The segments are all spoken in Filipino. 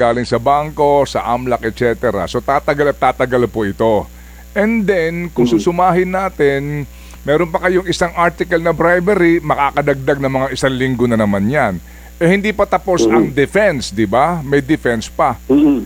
galing sa bangko, sa AMLAC, etc. So tatagal at tatagal po ito. And then, kung susumahin natin, meron pa kayong isang article na bribery, makakadagdag na mga 1 linggo na naman yan. Eh hindi pa tapos ang defense, di ba? May defense pa.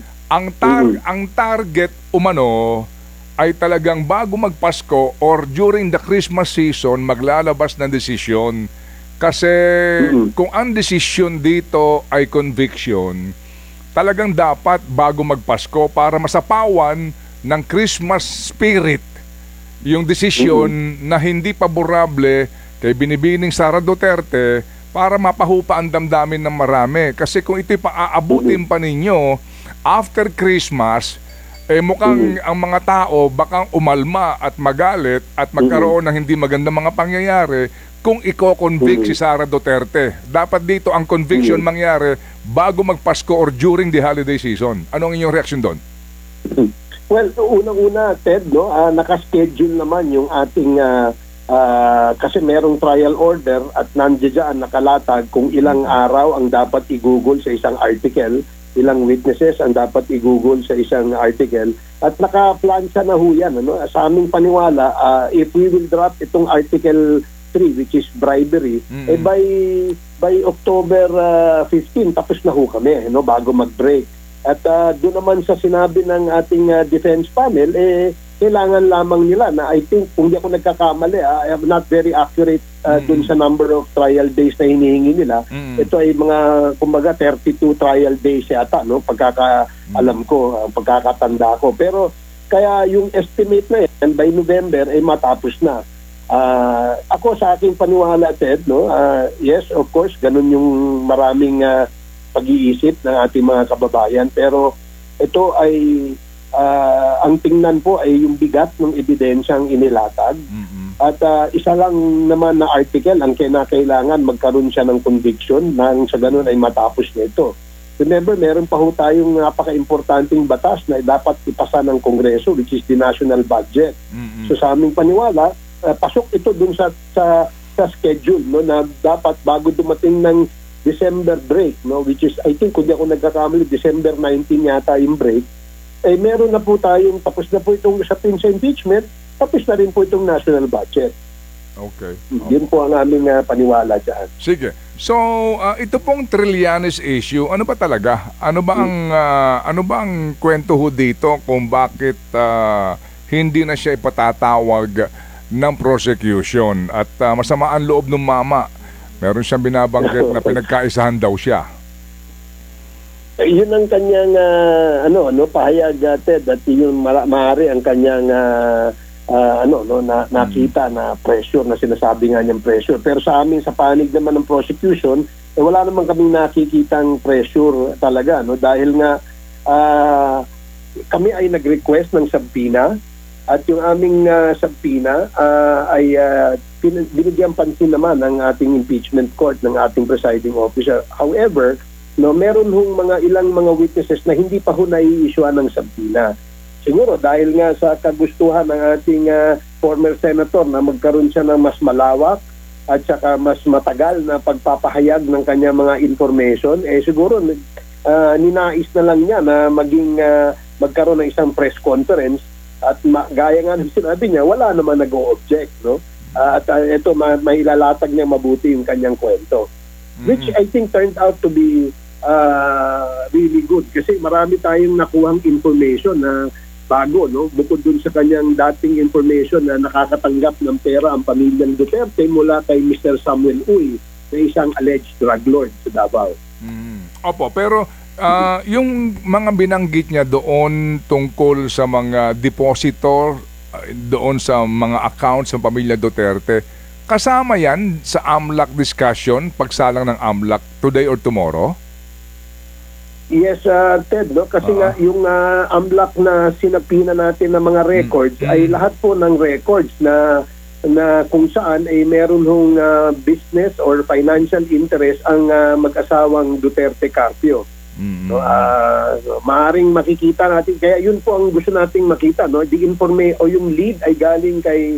Ang target umano ay talagang bago magpasko or during the Christmas season maglalabas ng desisyon. Kasi kung ang desisyon dito ay conviction, talagang dapat bago magpasko para masapawan ng Christmas spirit yung desisyon na hindi paborable kay Binibining Sara Duterte para mapahupa ang damdamin ng marami. Kasi kung ito'y paaabutin pa ninyo after Christmas, eh mukhang ang mga tao bakang umalma at magalit at magkaroon ng hindi magandang mga pangyayari kung i-convict si Sara Duterte. Dapat dito ang conviction mangyari bago magpasko or during the holiday season. Ano ang inyong reaction doon? Well, unang-una, Ted, no, nakaschedule naman yung ating, kasi merong trial order at nandiyan nakalatag kung ilang araw ang dapat i-google sa isang article, ilang witnesses ang dapat i-google sa isang article, at naka-plancha na ho yan. Ano? Sa aming paniwala, if we will drop itong article 3, which is bribery, eh by October 15, tapos na ho kami, no, bago mag-break. At doon naman sa sinabi ng ating defense panel, eh, kailangan lamang nila na I think, kung di ako nagkakamali, I am not very accurate doon sa number of trial days na hinihingi nila. Ito ay mga, kumbaga, 32 trial days yata, no? Pagkakaalam ko, pagkakatanda ko. Pero kaya yung estimate na yan, by November, ay matapos na. Ako sa aking paniwala, Ted, no? Yes, of course, ganun yung maraming pag-iisip ng ating mga kababayan, pero ito ay ang tingnan po ay yung bigat ng ebidensyang inilatag. At isa lang naman na article ang kinakailangan magkaroon siya ng conviction nang sa ganun ay matapos nito. Remember, meron pa ho tayong napaka-importanting batas na dapat ipasa ng Kongreso, which is the national budget. So sa aming paniwala, pasok ito dun sa schedule, no, na dapat bago dumating ng December break, no, which is, I think, kung di ako nagkakamali, December 19 yata yung break, eh meron na po tayong, tapos na po itong usapin sa impeachment, tapos na rin po itong national budget. Okay. Yun po ang aming paniwala dyan. Sige. So, ito pong Trillanes issue, ano ba talaga? Ano ba ang kwento ho dito kung bakit hindi na siya ipatatawag ng prosecution at masama ang loob ng mama? Meron siyang binabanggit na pinagkaisahan daw siya. Yun ang kanyang pahayag, Ted, at yun maaari ang kanyang nakita na pressure, na sinasabi nga niyang pressure. Pero sa amin, sa panig naman ng prosecution, wala naman kaming nakikitang pressure talaga, no, dahil nga kami ay nag-request ng subpoena. At yung aming subpoena ay binigyan pansin naman ng ating impeachment court, ng ating presiding officer. However, no, meron hong ilang mga witnesses na hindi pa ho nai-issuean ng subpoena. Siguro dahil nga sa kagustuhan ng ating former senator na magkaroon siya ng mas malawak at saka mas matagal na pagpapahayag ng kanya mga information, eh siguro ninais na lang niya na magkaroon ng isang press conference. At gaya nga ng sinabi niya, wala naman nag-o-object, no? At ito, mailalatag niya mabuti yung kanyang kwento. Which I think turned out to be really good. Kasi marami tayong nakuhang information na bago, no? Bukod dun sa kanyang dating information na nakakatanggap ng pera ang pamilyang Duterte mula kay Mr. Samuel Uy, na isang alleged drug lord sa Davao. Opo, pero yung mga binanggit niya doon tungkol sa mga depositor, doon sa mga accounts ng pamilya Duterte, kasama yan sa AMLAC discussion, pagsalang ng AMLAC today or tomorrow? Yes, Ted, no? Kasi nga yung AMLAC na sinapina natin ng mga records ay lahat po ng records na kung saan ay meron hong business or financial interest ang mag-asawang Duterte Carpio. No, maaring makikita natin, kaya yun po ang gusto nating makita, no, yung lead ay galing kay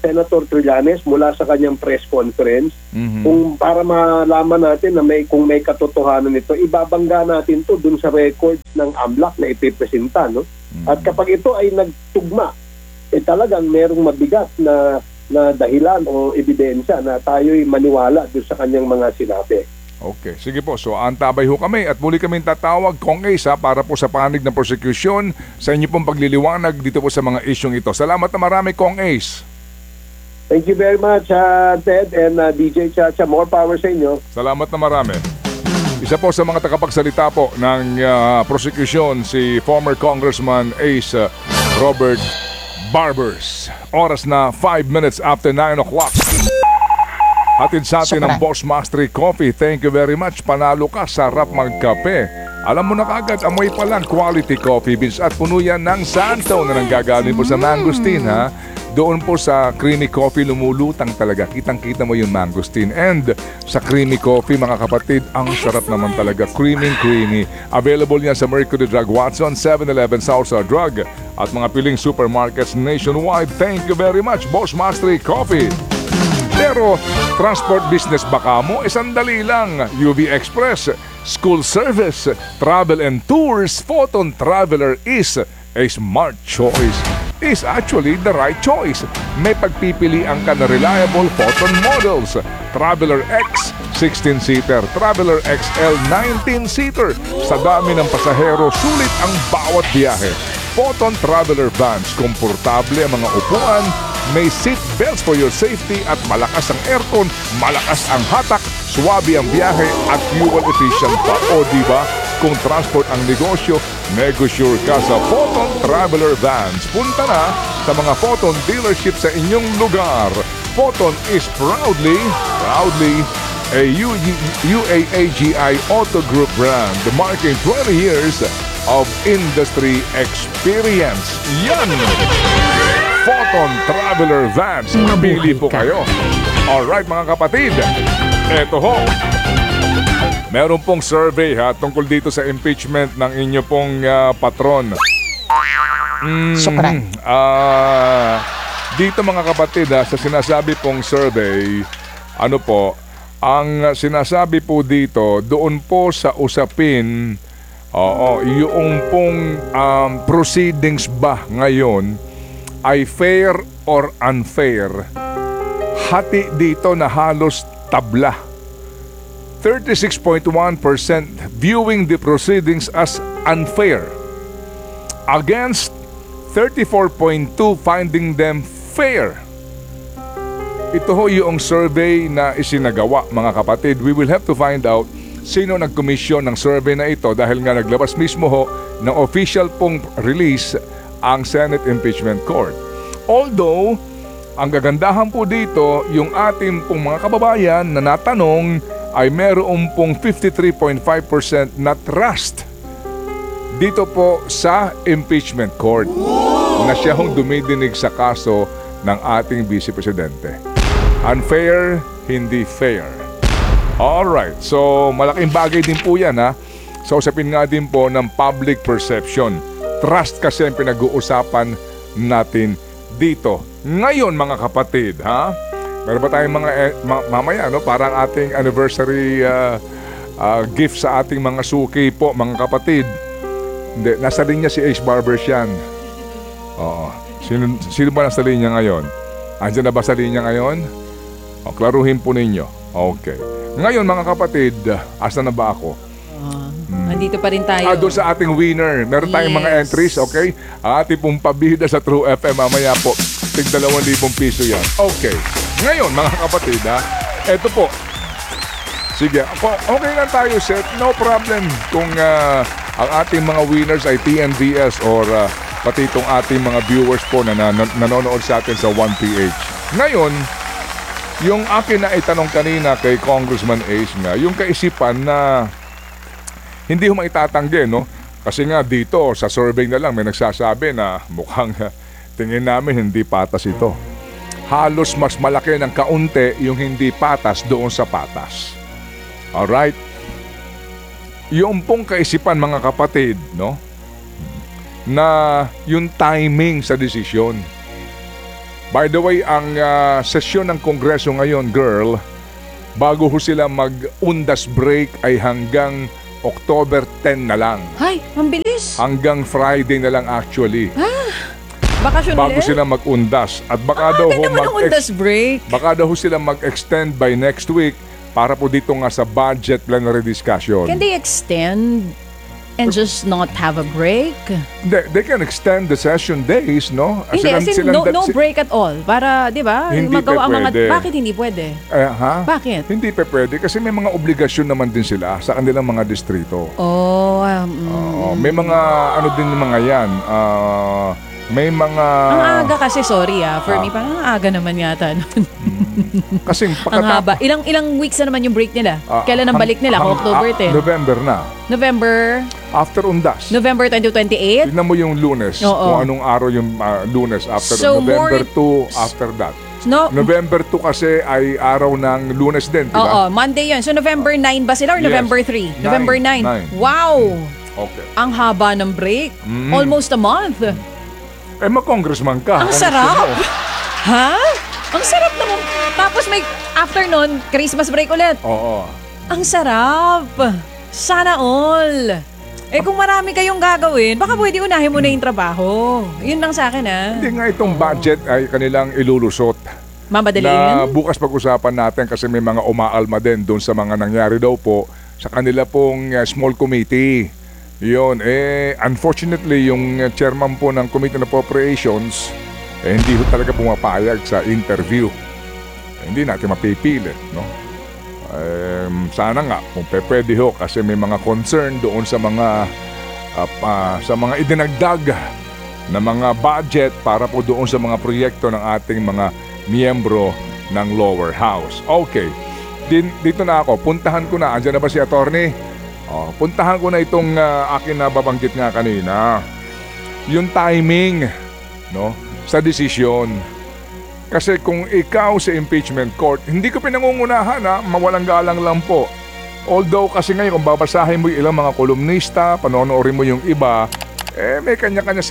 Senator Trillanes mula sa kanyang press conference. Mhm. Kung para malaman natin na kung may katotohanan nito, ibabangga natin to dun sa records ng AMLAC na ipipresenta, no? At kapag ito ay nagtugma, talagang merong mabigat na dahilan o ebidensya na tayo'y maniwala dun sa kanyang mga sinabi. Okay, sige po. So, antabay ho kami at muli kaming tatawag, Kong Ace, para po sa panig ng prosecution sa inyo pong pagliliwanag dito po sa mga isyong ito. Salamat na marami, Kong Ace. Thank you very much, Ted and DJ Chacha. More power sa inyo. Salamat na marami. Isa po sa mga tagapagsalita po ng prosecution, si former Congressman Ace Robert Barbers. Oras na 5 minutes after 9 o'clock. Hatid sa atin ng Boss Mastery Coffee. Thank you very much. Panalo ka, sarap magkape. Alam mo na kagad, amoy pa lang quality coffee beans at puno yan ng santo na nanggagaling po sa mangosteen, ha? Doon po sa creamy coffee lumulutang talaga. Kitang-kita mo yung mangosteen. And sa creamy coffee, mga kapatid, ang sarap naman talaga. Creamy. Available yan sa Mercury Drug Watson, 7-Eleven, Southside Drug at mga piling supermarkets nationwide. Thank you very much, Boss Mastery Coffee. Pero, transport business baka mo, sandali lang. UV Express, school service, travel and tours, Photon Traveler is a smart choice. Is actually the right choice. May pagpipilian ka na reliable Photon models. Traveler X, 16-seater. Traveler XL, 19-seater. Sa dami ng pasahero, sulit ang bawat biyahe. Photon Traveler Vans, komportable ang mga upuan, may seat belts for your safety at malakas ang aircon, malakas ang hatak, swabe ang biyahe at fuel efficient pa. O diba, kung transport ang negosyo, negosure ka sa Photon Traveler Vans. Punta na sa mga Photon dealership sa inyong lugar. Photon is proudly a UAAGI Auto Group brand, marking 20 years of industry experience. Yan! Photon Traveler Vans. Pili po kayo. Alright mga kapatid, eto ho. Meron pong survey tungkol dito sa impeachment ng inyo pong patron. Sukran. Dito mga kapatid, sa sinasabi pong survey, ang sinasabi po dito, doon po sa usapin, yung pong proceedings ba ngayon ay fair or unfair? Hati dito na halos tabla. 36.1% viewing the proceedings as unfair, against 34.2% finding them fair. Ito ho yung survey na isinagawa, mga kapatid. We will have to find out sino nagkomisyon ng survey na ito dahil nga naglabas mismo ho ng official pong release ang Senate Impeachment Court. Although, ang gagandahan po dito, yung ating pong mga kababayan na natanong ay meron pong 53.5% na trust dito po sa impeachment court na siya hong dumidinig sa kaso ng ating Vice Presidente. Unfair, hindi fair. Alright, so malaking bagay din po yan sa usapin nga din po ng public perception. Trust kasi ang pinag-uusapan natin dito. Ngayon mga kapatid, meron ba tayong mga mamaya, parang ating anniversary gift sa ating mga suki po, mga kapatid. Hindi, nasa linya si Ace Barbers yan. Oo. Sino ba nasa linya ngayon? Andiyan na ba sa linya ngayon? Klaruhin po ninyo. Okay. Ngayon mga kapatid, asa na ba ako? Nandito pa rin tayo. Doon sa ating winner. Meron tayong mga entries, okay? Ating pong pabida sa True FM mamaya po. Tig 2,000 piso yan. Okay. Ngayon, mga kapatid, eto po. Sige, okay lang tayo, Seth. No problem kung ang ating mga winners ay TNVS or pati itong ating mga viewers po na nanonood sa atin sa 1PH. Ngayon, yung akin na itanong kanina kay Congressman Ace nga, yung kaisipan na hindi ho maitatanggi, no? Kasi nga dito, sa survey na lang, may nagsasabi na mukhang tingin namin hindi patas ito. Halos mas malaki ng kaunti yung hindi patas doon sa patas. Alright? Yung pong kaisipan, mga kapatid, no? Na yung timing sa desisyon. By the way, ang sesyon ng Kongreso ngayon, girl, bago ho sila mag-undas break ay hanggang October 10 na lang. Hay, ang bilis. Hanggang Friday na lang actually. Bakasyon Bago ulit? sila mag-undas. At baka daw ho Ganda mo ng undas break. baka daw ho sila mag-extend by next week para po dito nga sa budget plenary discussion. Can they extend and just not have a break? They can extend the session days, no? Hindi, as in, no break at all. Para, di ba, Hindi magawa ang mga... pwede. Bakit hindi pwede? Ha? Bakit? Hindi pa pwede kasi may mga obligasyon naman din sila sa kanilang mga distrito. Oh, Oo, may mga ano din mga yan. May mga... ang aga kasi, sorry for me, parang ang aga naman yata. Kasing Ang haba. Ilang weeks na naman yung break nila? Kailan ang balik nila? October 10? November na. November After undas. 2028? Tignan mo yung Lunes. Oo. Kung anong araw yung Lunes after So, November more- 2 after that. No, November 2 kasi ay araw ng Lunes din, di ba? Oo, Monday yun. So November 9 ba sila or Yes. November 3? Nine. November 9. Nine. Wow! Okay. Ang haba ng break. Almost a month. Eh, mag-congressman ka. Ang Kung sarap! gusto mo. Ha? Ang sarap naman. Tapos may after nun, Christmas break ulit. Oo. Ang sarap! Sana all! Eh kung marami kayong gagawin, baka pwede unahin mo na yung trabaho. Yun lang sa akin Hindi nga itong budget ay kanilang ilulusot. Na Mamadaliin. bukas pag-usapan natin kasi may mga umaalma din doon sa mga nangyari daw po sa kanila pong small committee. Yun, unfortunately, yung chairman po ng Committee on Appropriations, hindi ho talaga pumapayag sa interview. Hindi natin mapipilit, no? Sana nga, kung pwede ho, kasi may mga concern doon sa mga idinagdag na mga budget para po doon sa mga proyekto ng ating mga miyembro ng lower house. Okay, dito na ako, puntahan ko na, andyan na ba si attorney? Puntahan ko na itong akin na babanggit nga kanina. Yung timing, no, sa desisyon. Kasi kung ikaw sa impeachment court, hindi ko pinangungunahan mawalang galang lang po. Although kasi ngayon kung babasahin mo yung ilang mga kolumnista, panonoorin mo yung iba, may kanya-kanya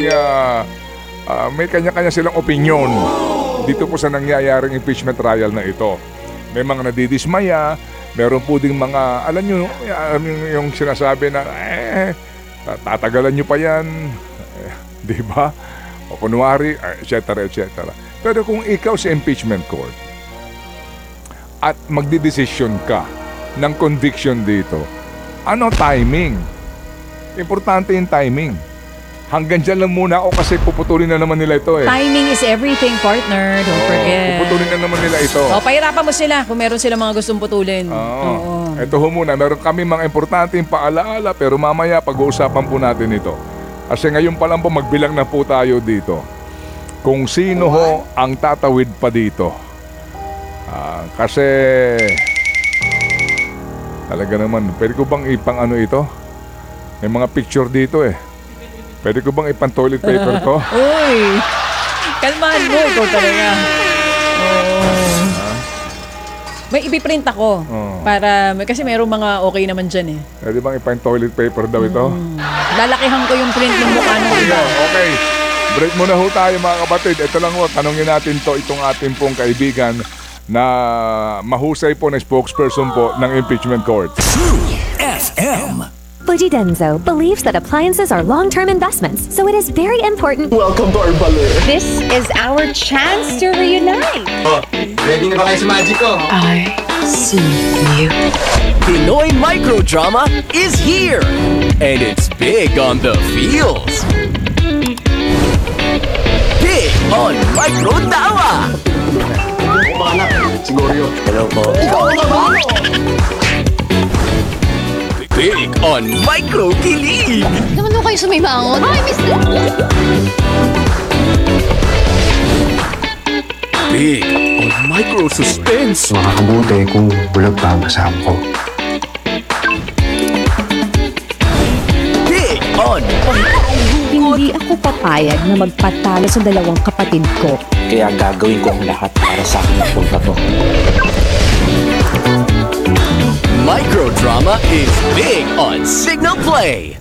silang opinion dito po sa nangyayaring impeachment trial na ito. May mga nadidismaya, meron po ding mga, alam nyo yung sinasabi na, tatagalan nyo pa yan, di ba? O kunwari, etc. Pero kung ikaw sa impeachment court at magdidesisyon ka ng conviction dito, ano timing? Importante yung timing. Hanggang dyan lang muna ako kasi puputulin na naman nila ito Timing is everything, partner. Don't forget. Puputulin na naman nila ito. Pahirapan mo sila kung meron sila mga gustong putulin. Oo. Ito ho muna, meron kami mga importanteng paalaala pero mamaya pag-uusapan po natin ito. Kasi ngayon pa lang po magbilang na po tayo dito. Kung sino ho ang tatawid pa dito. Kasi talaga naman, pwede ko bang ipang ano ito? May mga picture dito Pwede ko bang ipang toilet paper to? Uy! Kalmahan mo. Ikaw talaga. May ipiprint ako. Kasi merong mga okay naman dyan Pwede bang ipang toilet paper daw ito? Lalakihan ko yung print ng mukha ng iba. Okay. Break muna ho tayo mga kapatid. Ito lang ho, tanongin natin itong ating pong kaibigan na mahusay po na spokesperson po ng impeachment court. True FM. Fujidenzo believes that appliances are long-term investments, so it is very important. Welcome to our balloon. This is our chance to reunite. Ready na ba kayo sa magic ko? I see you. Pinoy Microdrama is here, and it's big on the feels. Big on Microdrama. Ako ba anak? Siguro yun. Hello po. Ikaw ka ba? Big on Microkilig. Naman mo kayo sumimangon. Hi, mister! Big on Micro Suspense. Makakabuti kung bulag pa ang kasama ko. Big on Hindi ako papayag na magpatalo sa dalawang kapatid ko. Kaya gagawin ko ang lahat para sa akin ang punta to. Microdrama is big on Signal Play.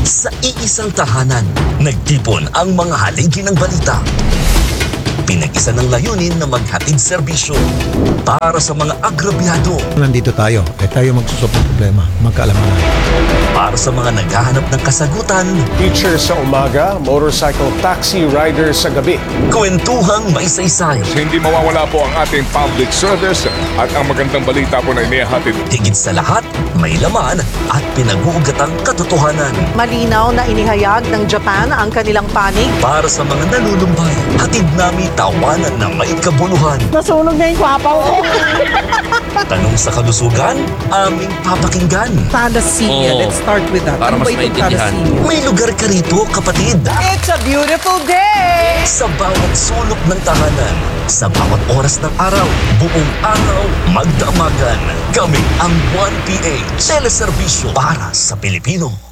Sa iisang tahanan, nagtipon ang mga haligi ng balita. Pinag-isa ng layunin na maghatid serbisyo para sa mga agrabyado, Nandito tayo, tayo magsusop ng problema, magkaalaman. para sa mga naghahanap ng kasagutan, Teacher sa umaga, motorcycle taxi rider sa gabi. kwentuhang may saysay. Hindi mawawala po ang ating public service at ang magandang balita po na inihahatid. Higit sa lahat, may laman at pinag-uugatang katotohanan. Malinaw na inihayag ng Japan ang kanilang panig. Para sa mga nalulumbay, hatid namin tawanan na may kabuluhan. Nasunog na yung kwapaw ko. Tanong sa kalusugan, aming papakinggan. Thalassemia. Let's start with that. Para Ano mas ba itong maintindihan. thalassemia? May lugar ka rito, kapatid. It's a beautiful day! Sa bawat sulok ng tahanan, sa bawat oras ng araw, buong araw, magdamagan. Kami ang 1PH, teleserbisyo para sa Pilipino.